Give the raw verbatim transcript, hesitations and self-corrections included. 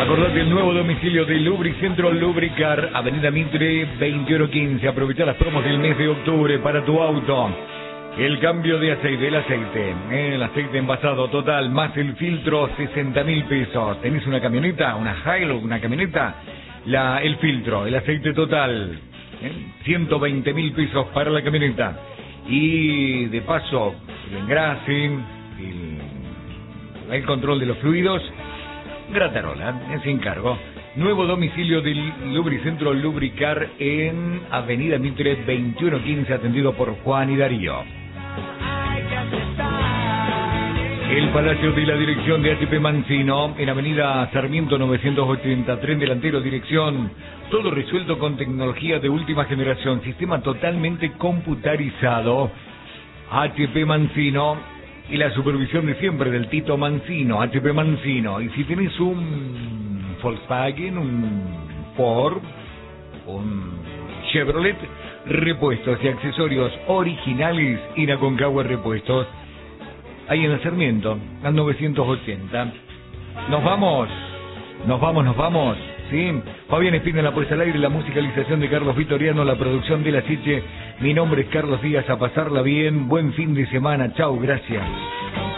Acordate el nuevo domicilio de Lubricentro Lubricar, Avenida Mitre veintiuno quince. Aprovecha las promos del mes de octubre para tu auto. El cambio de aceite, el aceite, eh, el aceite envasado total, más el filtro, sesenta mil pesos. ¿Tenés una camioneta, una Hilux, una camioneta? La, el filtro, el aceite total, eh, ciento veinte mil pesos para la camioneta. Y de paso, el engrase, el, el control de los fluidos, Gratarola, eh, sin cargo. Nuevo domicilio del Lubricentro Lubricar en Avenida Mitre veintiuno quince, atendido por Juan y Darío. El Palacio de la Dirección de H P Mancino, en Avenida Sarmiento novecientos ochenta, tren delantero, dirección. Todo resuelto con tecnología de última generación, sistema totalmente computarizado. H P Mancino y la supervisión de siempre del Tito Mancino, H P Mancino. Y si tenés un Volkswagen, un Ford, un Chevrolet, repuestos y accesorios originales, Inaconcagua Repuestos. Ahí en el Sarmiento, al novecientos ochenta. Nos vamos, nos vamos, nos vamos, ¿sí? Fabián Espina en la puesta al aire, la musicalización de Carlos Vitoriano, la producción de La Chiche. Mi nombre es Carlos Díaz, a pasarla bien, buen fin de semana, chau, gracias.